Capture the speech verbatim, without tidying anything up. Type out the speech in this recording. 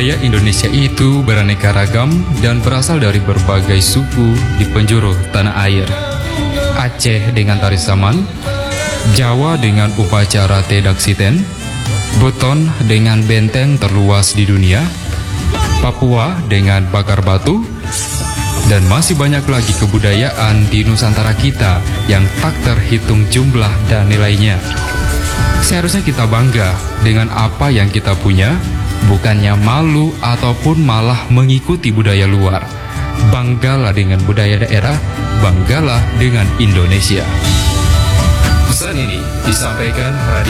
Budaya Indonesia itu beraneka ragam dan berasal dari berbagai suku di penjuru tanah air. Aceh dengan tari saman, Jawa dengan upacara tedaksiten, Buton dengan benteng terluas di dunia, Papua dengan bakar batu, dan masih banyak lagi kebudayaan di Nusantara kita yang tak terhitung jumlah dan nilainya. Seharusnya kita bangga dengan apa yang kita punya, bukannya malu ataupun malah mengikuti budaya luar. Banggalah dengan budaya daerah, banggalah dengan Indonesia. Pesan ini disampaikan